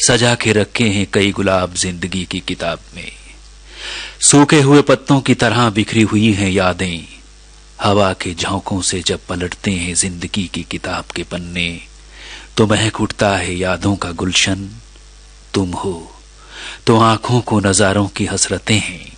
सजा के रखे हैं कई गुलाब जिंदगी की किताब में। सूखे हुए पत्तों की तरह बिखरी हुई हैं यादें, हवा के झोंकों से जब पलटते हैं जिंदगी की किताब के पन्ने, तो महक उठता है यादों का गुलशन। तुम हो तो आंखों को नजारों की हसरतें हैं,